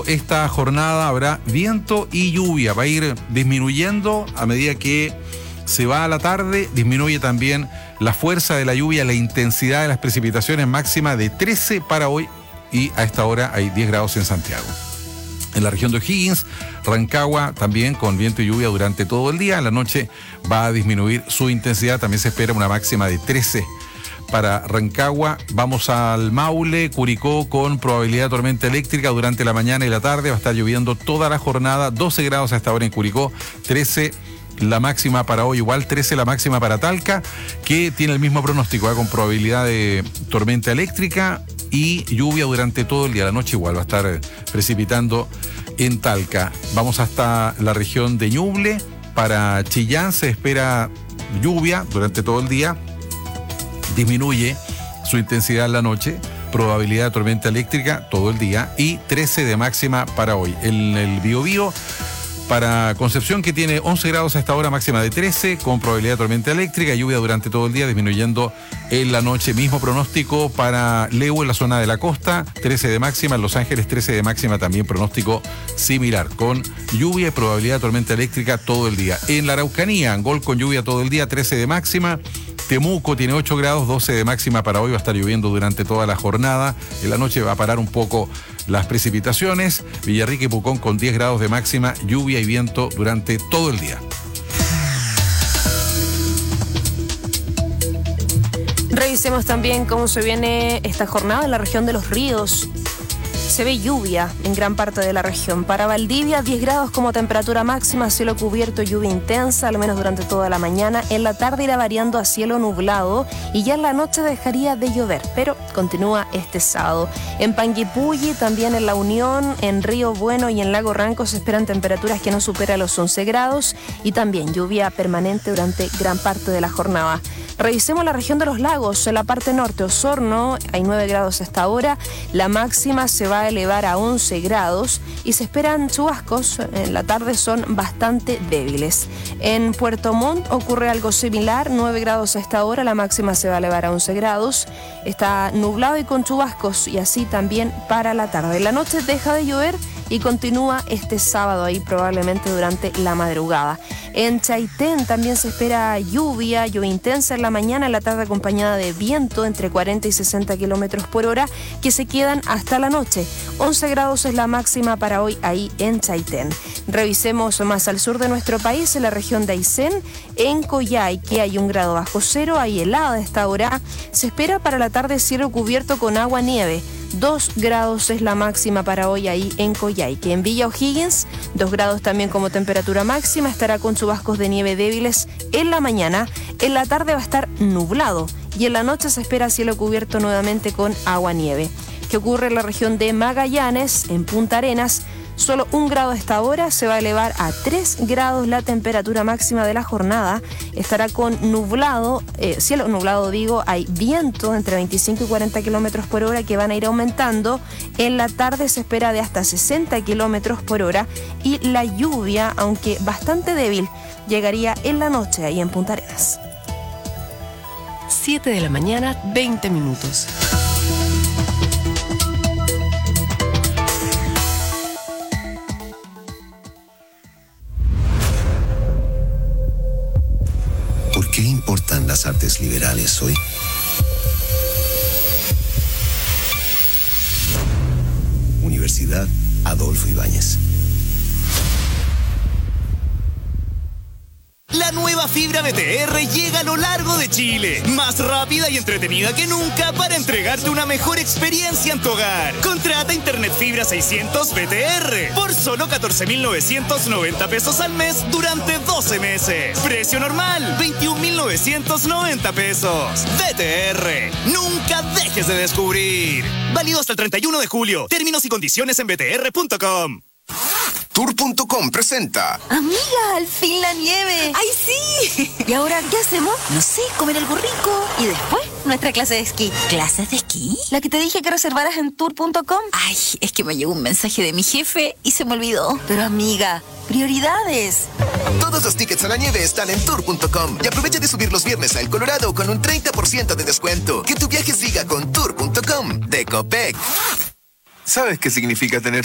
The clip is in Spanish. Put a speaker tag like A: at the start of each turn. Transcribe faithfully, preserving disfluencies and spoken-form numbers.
A: Esta jornada habrá viento y lluvia, va a ir disminuyendo a medida que se va a la tarde, disminuye también la fuerza de la lluvia, la intensidad de las precipitaciones, máxima de trece para hoy y a esta hora hay diez grados en Santiago. En la región de O'Higgins, Rancagua también con viento y lluvia durante todo el día, en la noche va a disminuir su intensidad, también se espera una máxima de trece. Para Rancagua, vamos al Maule, Curicó con probabilidad de tormenta eléctrica durante la mañana y la tarde, va a estar lloviendo toda la jornada, doce grados a esta hora en Curicó, trece la máxima para hoy, igual trece la máxima para Talca, que tiene el mismo pronóstico, ¿eh? Con probabilidad de tormenta eléctrica y lluvia durante todo el día, la noche igual va a estar precipitando en Talca. Vamos hasta la región de Ñuble, para Chillán se espera lluvia durante todo el día, disminuye su intensidad en la noche, probabilidad de tormenta eléctrica todo el día y trece de máxima para hoy. En el Biobío, para Concepción, que tiene once grados a esta hora, máxima de trece, con probabilidad de tormenta eléctrica, lluvia durante todo el día, disminuyendo en la noche. Mismo pronóstico para Lehue, en la zona de la costa, trece de máxima, en Los Ángeles trece de máxima, también pronóstico similar, con lluvia y probabilidad de tormenta eléctrica todo el día. En la Araucanía, Angol con lluvia todo el día, trece de máxima. Temuco tiene ocho grados, doce de máxima para hoy, va a estar lloviendo durante toda la jornada. En la noche va a parar un poco las precipitaciones. Villarrica y Pucón con diez grados de máxima, lluvia y viento durante todo el día.
B: Revisemos también cómo se viene esta jornada en la región de Los Ríos. Se ve lluvia en gran parte de la región. Para Valdivia, diez grados como temperatura máxima, cielo cubierto, lluvia intensa, al menos durante toda la mañana. En la tarde irá variando a cielo nublado y ya en la noche dejaría de llover, pero continúa este sábado. En Panguipulli, también en La Unión, en Río Bueno y en Lago Ranco se esperan temperaturas que no superan los once grados y también lluvia permanente durante gran parte de la jornada. Revisemos la región de los lagos. En la parte norte, Osorno, hay nueve grados hasta ahora. La máxima se va a elevar a once grados y se esperan chubascos. En la tarde son bastante débiles. En Puerto Montt ocurre algo similar. nueve grados hasta ahora. La máxima se va a elevar a once grados. Está nublado y con chubascos y así también para la tarde. En la noche deja de llover y continúa este sábado ahí probablemente durante la madrugada. En Chaitén también se espera lluvia, lluvia intensa en la mañana, en la tarde acompañada de viento entre cuarenta y sesenta kilómetros por hora que se quedan hasta la noche. once grados es la máxima para hoy ahí en Chaitén. Revisemos más al sur de nuestro país, en la región de Aysén, en Coyhai, que hay un grado bajo cero, hay helada a esta hora. Se espera para la tarde cielo cubierto con agua nieve. dos grados es la máxima para hoy ahí en Coyhai, que en Villa O'Higgins, dos grados también como temperatura máxima, estará con chubascos de nieve débiles en la mañana. En la tarde va a estar nublado y en la noche se espera cielo cubierto nuevamente con agua nieve. ¿Qué ocurre en la región de Magallanes, en Punta Arenas? Solo un grado a esta hora, se va a elevar a tres grados la temperatura máxima de la jornada. Estará con nublado, eh, cielo nublado digo, hay viento entre veinticinco y cuarenta kilómetros por hora que van a ir aumentando. En la tarde se espera de hasta sesenta kilómetros por hora y la lluvia, aunque bastante débil, llegaría en la noche ahí en Punta Arenas.
C: siete de la mañana, veinte minutos.
D: ¿Por qué importan las artes liberales hoy? Universidad Adolfo Ibáñez.
E: La nueva fibra B T R llega a lo largo de Chile, más rápida y entretenida que nunca para entregarte una mejor experiencia en tu hogar. Contrata Internet Fibra seiscientos B T R por solo catorce mil novecientos noventa pesos al mes durante doce meses. Precio normal, veintiún mil novecientos noventa pesos. B T R, nunca dejes de descubrir. Válido hasta el treinta y uno de julio. Términos y condiciones en b t r punto com.
D: Tour punto com presenta.
F: Amiga, al fin la nieve.
C: ¡Ay, sí!
F: ¿Y ahora qué hacemos? No sé, comer algo rico. Y después, nuestra clase de esquí.
C: ¿Clases de esquí?
F: La que te dije que reservaras en tour punto com.
C: Ay, es que me llegó un mensaje de mi jefe y se me olvidó.
F: Pero amiga, prioridades.
D: Todos los tickets a la nieve están en tour punto com. Y aprovecha de subir los viernes a El Colorado con un treinta por ciento de descuento. Que tu viaje siga con tour punto com de Copec. ¿Sabes qué significa tener